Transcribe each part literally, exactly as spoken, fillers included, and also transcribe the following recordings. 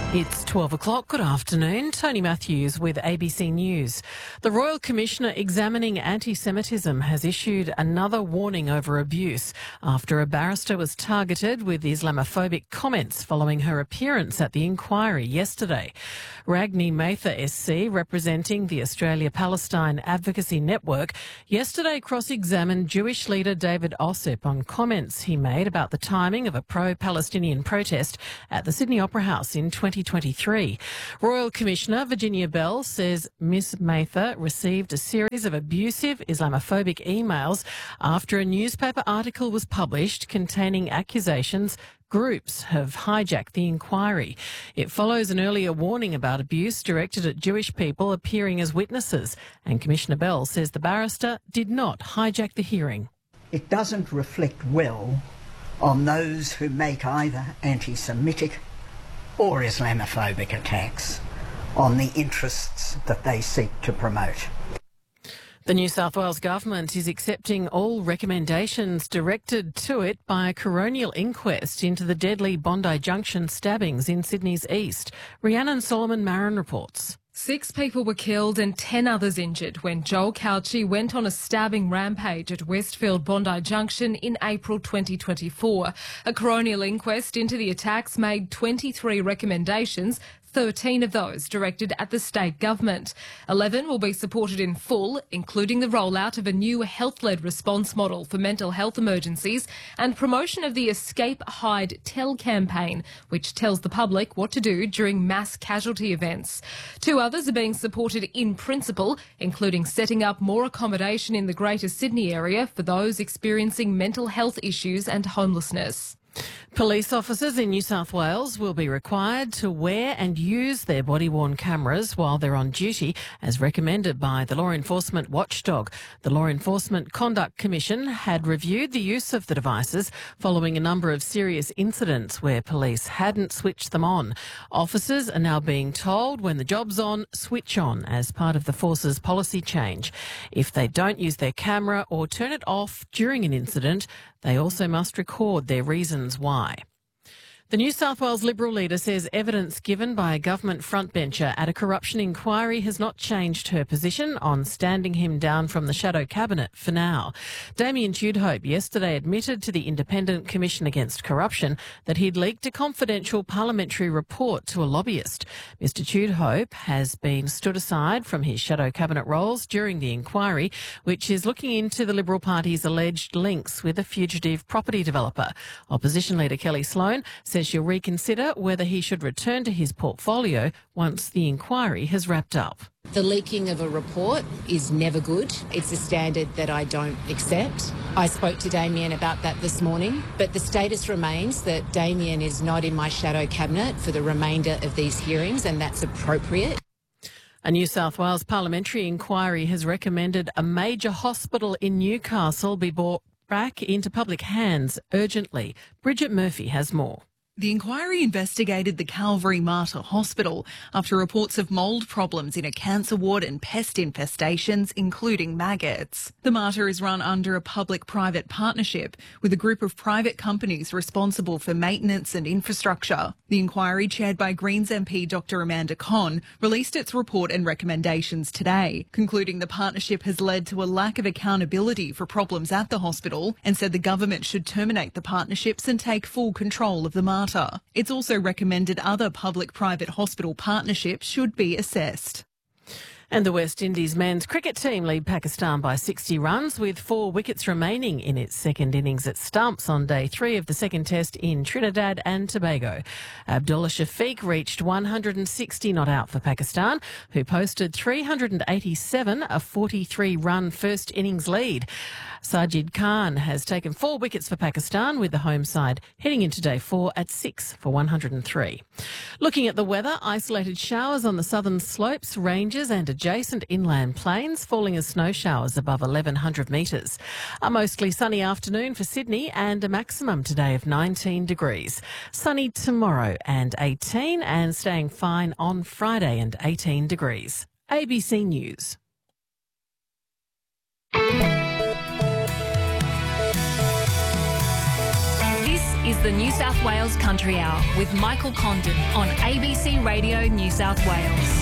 It's twelve o'clock. Good afternoon. Tony Matthews with A B C News. The Royal Commissioner examining anti-Semitism has issued another warning over abuse after a barrister was targeted with Islamophobic comments following her appearance at the inquiry yesterday. Ragni Mather S C, representing the Australia-Palestine Advocacy Network, yesterday cross-examined Jewish leader David Ossip on comments he made about the timing of a pro-Palestinian protest at the Sydney Opera House in twenty twenty-three. Royal Commissioner Virginia Bell says Miss Mather received a series of abusive Islamophobic emails after a newspaper article was published containing accusations groups have hijacked the inquiry. It follows an earlier warning about abuse directed at Jewish people appearing as witnesses, and Commissioner Bell says the barrister did not hijack the hearing. It doesn't reflect well on those who make either anti-Semitic or Islamophobic attacks on the interests that they seek to promote. The New South Wales Government is accepting all recommendations directed to it by a coronial inquest into the deadly Bondi Junction stabbings in Sydney's east. Rhiannon Solomon-Marin reports. Six people were killed and ten others injured when Joel Cauchi went on a stabbing rampage at Westfield Bondi Junction in April twenty twenty-four. A coronial inquest into the attacks made twenty-three recommendations, thirteen of those directed at the state government. eleven will be supported in full, including the rollout of a new health-led response model for mental health emergencies and promotion of the Escape, Hide, Tell campaign, which tells the public what to do during mass casualty events. Two others are being supported in principle, including setting up more accommodation in the Greater Sydney area for those experiencing mental health issues and homelessness. Police officers in New South Wales will be required to wear and use their body-worn cameras while they're on duty, as recommended by the Law Enforcement Watchdog. The Law Enforcement Conduct Commission had reviewed the use of the devices following a number of serious incidents where police hadn't switched them on. Officers are now being told when the job's on, switch on, as part of the force's policy change. If they don't use their camera or turn it off during an incident, they also must record their reasons why. The New South Wales Liberal leader says evidence given by a government frontbencher at a corruption inquiry has not changed her position on standing him down from the shadow cabinet for now. Damien Tudhope yesterday admitted to the Independent Commission Against Corruption that he'd leaked a confidential parliamentary report to a lobbyist. Mister Tudhope has been stood aside from his shadow cabinet roles during the inquiry, which is looking into the Liberal Party's alleged links with a fugitive property developer. Opposition leader Kelly Sloan says she'll reconsider whether he should return to his portfolio once the inquiry has wrapped up. The leaking of a report is never good. It's a standard that I don't accept. I spoke to Damien about that this morning, but the status remains that Damien is not in my shadow cabinet for the remainder of these hearings, and that's appropriate. A New South Wales parliamentary inquiry has recommended a major hospital in Newcastle be brought back into public hands urgently. Bridget Murphy has more. The inquiry investigated the Calvary Mater Hospital after reports of mould problems in a cancer ward and pest infestations, including maggots. The Mater is run under a public-private partnership with a group of private companies responsible for maintenance and infrastructure. The inquiry, chaired by Greens M P Doctor Amanda Conn, released its report and recommendations today, concluding the partnership has led to a lack of accountability for problems at the hospital and said the government should terminate the partnerships and take full control of the Mater. It's also recommended other public-private hospital partnerships should be assessed. And the West Indies men's cricket team lead Pakistan by sixty runs with four wickets remaining in its second innings at stumps on day three of the second test in Trinidad and Tobago. Abdullah Shafiq reached one hundred sixty not out for Pakistan, who posted three hundred eighty-seven, a forty-three run first innings lead. Sajid Khan has taken four wickets for Pakistan, with the home side heading into day four at six for one hundred three. Looking at the weather, isolated showers on the southern slopes, ranges and adjacent inland plains, falling as snow showers above eleven hundred metres. A mostly sunny afternoon for Sydney and a maximum today of nineteen degrees. Sunny tomorrow and eighteen, and staying fine on Friday and eighteen degrees. A B C News. This is the New South Wales Country Hour with Michael Condon on A B C Radio New South Wales.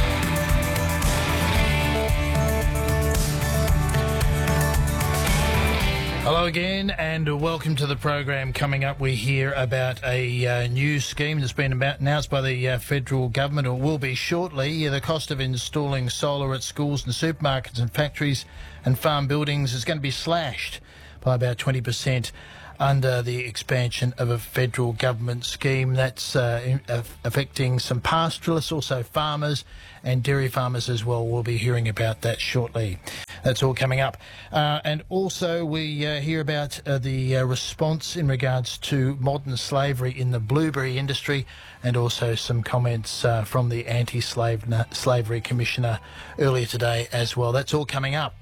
Hello again and welcome to the program. Coming up, we hear about a uh, new scheme that's been about announced by the uh, federal government, or will be shortly. The cost of installing solar at schools and supermarkets and factories and farm buildings is going to be slashed by about twenty percent under the expansion of a federal government scheme that's uh, affecting some pastoralists, also farmers and dairy farmers as well. We'll be hearing about that shortly. That's all coming up. Uh, and also we uh, hear about uh, the uh, response in regards to modern slavery in the blueberry industry, and also some comments uh, from the Anti-Slavery Commissioner earlier today as well. That's all coming up.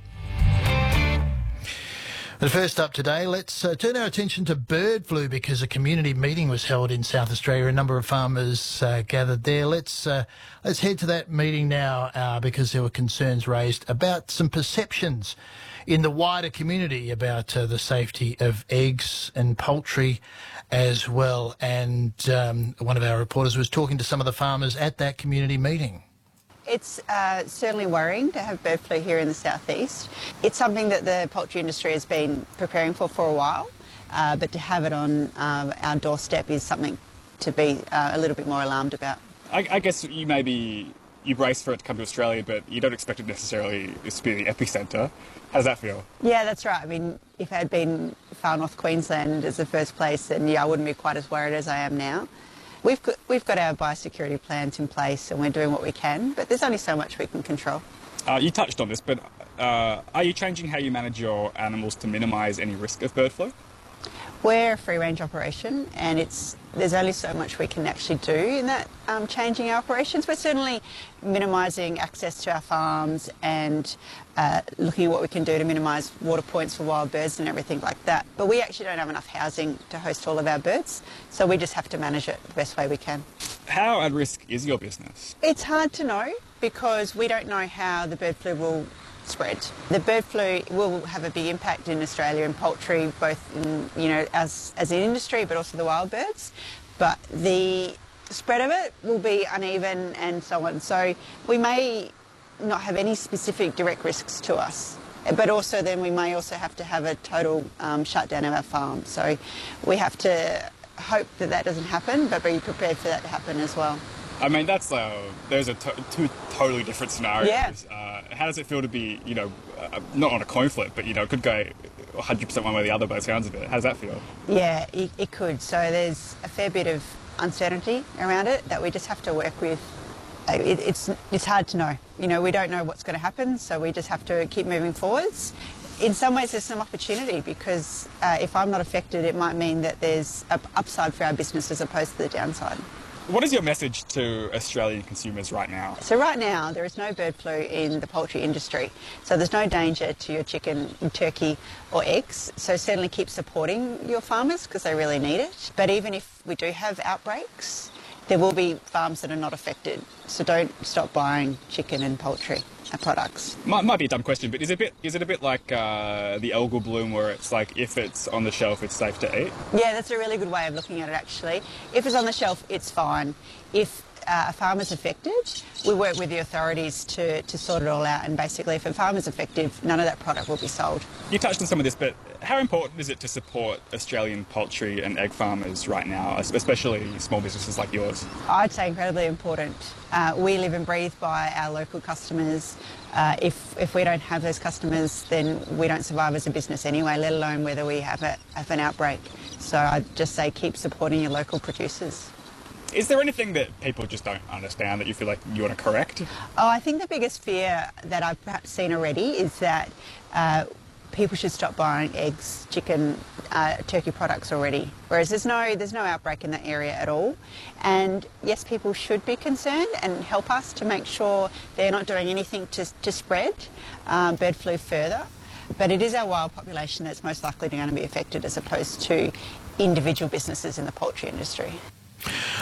But first up today, let's uh, turn our attention to bird flu, because a community meeting was held in South Australia. A number of farmers uh, gathered there. Let's uh, let's head to that meeting now, uh, because there were concerns raised about some perceptions in the wider community about uh, the safety of eggs and poultry as well. And um, one of our reporters was talking to some of the farmers at that community meeting. It's uh, certainly worrying to have bird flu here in the southeast. It's something that the poultry industry has been preparing for for a while, uh, but to have it on uh, our doorstep is something to be uh, a little bit more alarmed about. I, I guess you maybe you brace for it to come to Australia, but you don't expect it necessarily to be the epicentre. How does that feel? Yeah, that's right. I mean, if it had been far north Queensland as the first place, then yeah, I wouldn't be quite as worried as I am now. We've got, we've got our biosecurity plans in place and we're doing what we can, but there's only so much we can control. Uh, you touched on this, but uh, are you changing how you manage your animals to minimise any risk of bird flu? We're a free-range operation, and it's there's only so much we can actually do in that um, changing our operations. We're certainly minimising access to our farms and uh, looking at what we can do to minimise water points for wild birds and everything like that. But we actually don't have enough housing to host all of our birds, so we just have to manage it the best way we can. How at risk is your business? It's hard to know because we don't know how the bird flu will spread. The bird flu will have a big impact in Australia in poultry, both in, you know, as, as an industry, but also the wild birds. But the spread of it will be uneven and so on. So we may not have any specific direct risks to us. But also then we may also have to have a total um, shutdown of our farm. So we have to hope that that doesn't happen, but be prepared for that to happen as well. I mean, that's uh, those are to two totally different scenarios. Yeah. Uh, how does it feel to be, you know, uh, not on a coin flip, but, you know, it could go one hundred percent one way or the other by the sounds of it. How does that feel? Yeah, it, it could. So there's a fair bit of uncertainty around it that we just have to work with. It, it's, it's hard to know. You know, we don't know what's going to happen, so we just have to keep moving forwards. In some ways there's some opportunity because uh, if I'm not affected, it might mean that there's an upside for our business as opposed to the downside. What is your message to Australian consumers right now? So right now there is no bird flu in the poultry industry. So there's no danger to your chicken, turkey or eggs. So certainly keep supporting your farmers because they really need it. But even if we do have outbreaks, there will be farms that are not affected. So don't stop buying chicken and poultry products. Might, might be a dumb question, but is it a bit, is it a bit like uh, the algal bloom where it's like if it's on the shelf, it's safe to eat? Yeah, that's a really good way of looking at it, actually. If it's on the shelf, it's fine. If uh, a farmer's affected, we work with the authorities to, to sort it all out, and basically if a farmer's affected, none of that product will be sold. You touched on some of this, but how important is it to support Australian poultry and egg farmers right now, especially small businesses like yours? I'd say incredibly important. Uh, we live and breathe by our local customers. Uh, if, if we don't have those customers, then we don't survive as a business anyway, let alone whether we have, a, have an outbreak. So I'd just say keep supporting your local producers. Is there anything that people just don't understand that you feel like you want to correct? Oh, I think the biggest fear that I've perhaps seen already is that uh, people should stop buying eggs, chicken, uh, turkey products already. Whereas there's no, there's no outbreak in that area at all. And yes, people should be concerned and help us to make sure they're not doing anything to, to spread um, bird flu further. But it is our wild population that's most likely going to be affected as opposed to individual businesses in the poultry industry.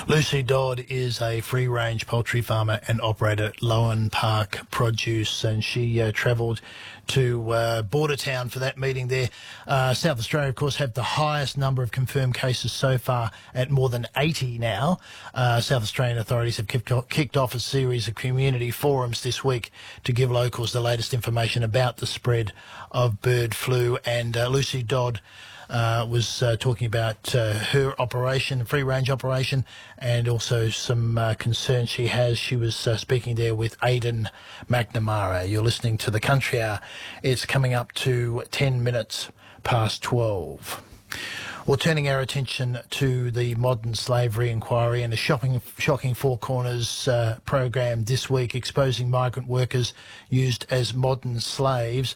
Lucy Dodd is a free-range poultry farmer and operator at Lowen Park Produce, and she uh, travelled to uh, Bordertown for that meeting there. Uh, South Australia, of course, have the highest number of confirmed cases so far at more than eighty now. Uh, South Australian authorities have kicked off, kicked off a series of community forums this week to give locals the latest information about the spread of bird flu, and uh, Lucy Dodd Uh, was uh, talking about uh, her operation, free-range operation, and also some uh, concerns she has. She was uh, speaking there with Aidan McNamara. You're listening to The Country Hour. It's coming up to ten minutes past twelve. Well, turning our attention to the modern slavery inquiry and a shocking, shocking Four Corners uh, program this week exposing migrant workers used as modern slaves.